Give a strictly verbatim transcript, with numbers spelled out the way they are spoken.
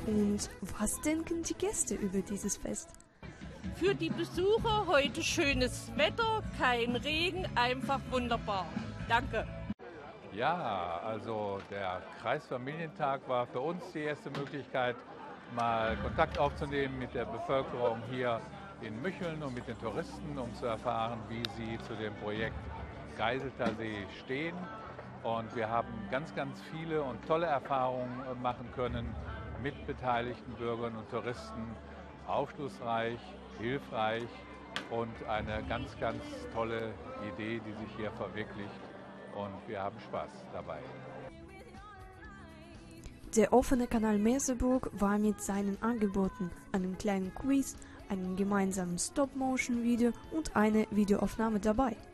Und was denken die Gäste über dieses Fest? Für die Besucher heute schönes Wetter, kein Regen, einfach wunderbar. Danke. Ja, also der Kreisfamilientag war für uns die erste Möglichkeit, mal Kontakt aufzunehmen mit der Bevölkerung hier in Mücheln und mit den Touristen, um zu erfahren, wie sie zu dem Projekt Geiselter See stehen. Und wir haben ganz, ganz viele und tolle Erfahrungen machen können mit beteiligten Bürgern und Touristen. Aufschlussreich, hilfreich und eine ganz, ganz tolle Idee, die sich hier verwirklicht. Und wir haben Spaß dabei. Der offene Kanal Merseburg war mit seinen Angeboten, einem kleinen Quiz, einem gemeinsamen Stop-Motion-Video und einer Videoaufnahme dabei.